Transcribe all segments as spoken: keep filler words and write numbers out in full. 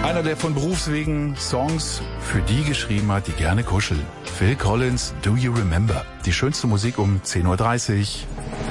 Einer, der von Berufswegen Songs für die geschrieben hat, die gerne kuscheln. Phil Collins, Do You Remember? Die schönste Musik um zehn Uhr dreißig.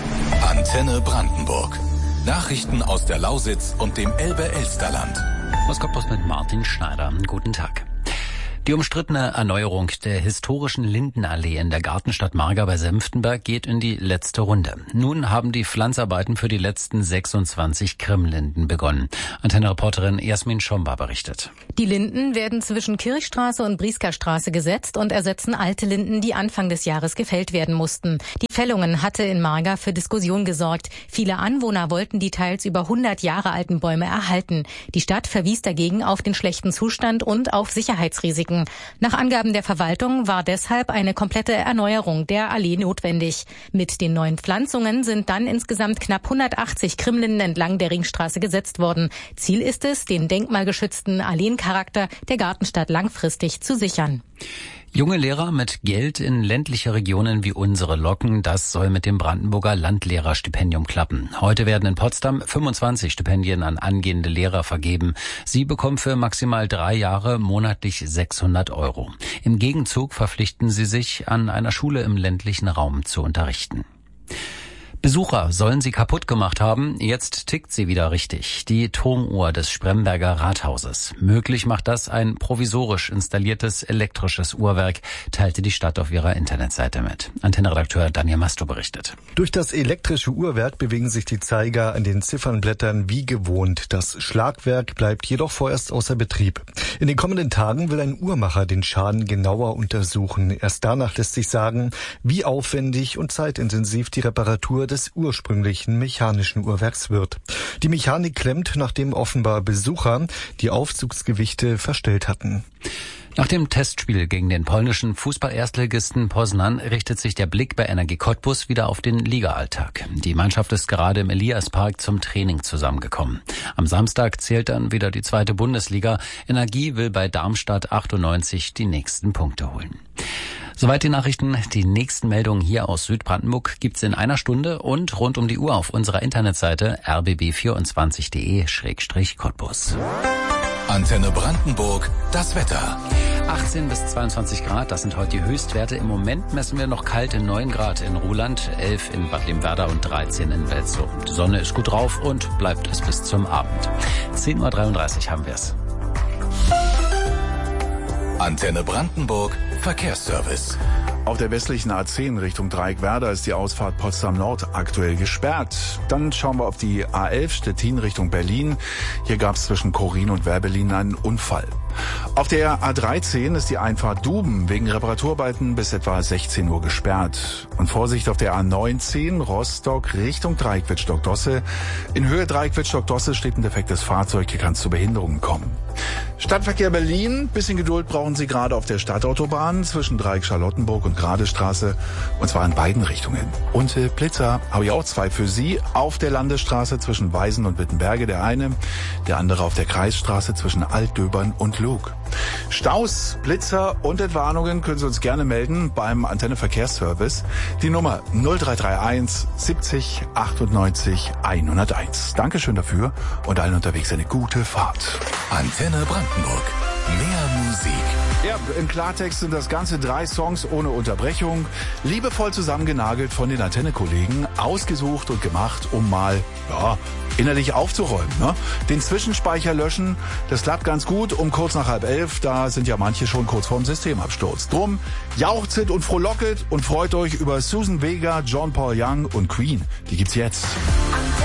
Antenne Brandenburg. Nachrichten aus der Lausitz und dem Elbe-Elsterland. Aus Cottbus mit Martin Schneider. Guten Tag. Die umstrittene Erneuerung der historischen Lindenallee in der Gartenstadt Marga bei Senftenberg geht in die letzte Runde. Nun haben die Pflanzarbeiten für die letzten sechsundzwanzig Krimlinden begonnen. Antenne-Reporterin Jasmin Schomba berichtet. Die Linden werden zwischen Kirchstraße und Brieskerstraße gesetzt und ersetzen alte Linden, die Anfang des Jahres gefällt werden mussten. Die Fällungen hatte in Marga für Diskussion gesorgt. Viele Anwohner wollten die teils über hundert Jahre alten Bäume erhalten. Die Stadt verwies dagegen auf den schlechten Zustand und auf Sicherheitsrisiken. Nach Angaben der Verwaltung war deshalb eine komplette Erneuerung der Allee notwendig. Mit den neuen Pflanzungen sind dann insgesamt knapp hundertachtzig Krimlinden entlang der Ringstraße gesetzt worden. Ziel ist es, den denkmalgeschützten Alleencharakter der Gartenstadt langfristig zu sichern. Junge Lehrer mit Geld in ländliche Regionen wie unsere locken, das soll mit dem Brandenburger Landlehrerstipendium klappen. Heute werden in Potsdam fünfundzwanzig Stipendien an angehende Lehrer vergeben. Sie bekommen für maximal drei Jahre monatlich sechshundert Euro. Im Gegenzug verpflichten sie sich, an einer Schule im ländlichen Raum zu unterrichten. Besucher sollen sie kaputt gemacht haben, jetzt tickt sie wieder richtig. Die Turmuhr des Spremberger Rathauses. Möglich macht das ein provisorisch installiertes elektrisches Uhrwerk, teilte die Stadt auf ihrer Internetseite mit. Antenne-Redakteur Daniel Masto berichtet. Durch das elektrische Uhrwerk bewegen sich die Zeiger an den Ziffernblättern wie gewohnt. Das Schlagwerk bleibt jedoch vorerst außer Betrieb. In den kommenden Tagen will ein Uhrmacher den Schaden genauer untersuchen. Erst danach lässt sich sagen, wie aufwendig und zeitintensiv die Reparatur des ursprünglichen mechanischen Uhrwerks wird. Die Mechanik klemmt, nachdem offenbar Besucher die Aufzugsgewichte verstellt hatten. Nach dem Testspiel gegen den polnischen Fußball-Erstligisten Poznan richtet sich der Blick bei Energie Cottbus wieder auf den Ligaalltag. Die Mannschaft ist gerade im Eliaspark zum Training zusammengekommen. Am Samstag zählt dann wieder die zweite Bundesliga. Energie will bei Darmstadt achtundneunzig die nächsten Punkte holen. Soweit die Nachrichten. Die nächsten Meldungen hier aus Südbrandenburg gibt's in einer Stunde und rund um die Uhr auf unserer Internetseite r b b vierundzwanzig punkt d e Schrägstrich Cottbus. Antenne Brandenburg, das Wetter. achtzehn bis zweiundzwanzig Grad, das sind heute die Höchstwerte. Im Moment messen wir noch kalt in neun Grad in Ruhland, elf in Bad Limwerder und dreizehn in Welzow. Die Sonne ist gut drauf und bleibt es bis zum Abend. zehn Uhr dreiunddreißig haben wir's. Antenne Brandenburg, Verkehrsservice. Auf der westlichen A zehn Richtung Dreieckwerder ist die Ausfahrt Potsdam Nord aktuell gesperrt. Dann schauen wir auf die A elf Stettin Richtung Berlin. Hier gab es zwischen Korin und Werbelin einen Unfall. Auf der A dreizehn ist die Einfahrt Duben wegen Reparaturarbeiten bis etwa sechzehn Uhr gesperrt. Und Vorsicht auf der A neunzehn Rostock Richtung Dreieckwitz-Stockdosse. In Höhe Dreieckwitz-Stockdosse steht ein defektes Fahrzeug, hier kann es zu Behinderungen kommen. Stadtverkehr Berlin, bisschen Geduld brauchen Sie gerade auf der Stadtautobahn zwischen Dreieck-Charlottenburg und Gradestraße, und zwar in beiden Richtungen. Und äh, Blitzer habe ich auch zwei für Sie. Auf der Landesstraße zwischen Weisen und Wittenberge der eine, der andere auf der Kreisstraße zwischen Altdöbern und Lug. Staus, Blitzer und Entwarnungen können Sie uns gerne melden beim Antenne Verkehrsservice. Die Nummer null drei drei eins siebzig achtundneunzig hunderteins. Dankeschön dafür und allen unterwegs eine gute Fahrt. Antenne Brandenburg. Mehr Musik. Ja, im Klartext sind das Ganze drei Songs ohne Unterbrechung, liebevoll zusammengenagelt von den Antenne-Kollegen, ausgesucht und gemacht, um mal, ja, innerlich aufzuräumen. Ne? Den Zwischenspeicher löschen, das klappt ganz gut um kurz nach halb elf, da sind ja manche schon kurz vorm Systemabsturz. Drum jauchzet und frohlocket und freut euch über Susan Vega, John Paul Young und Queen. Die gibt's jetzt.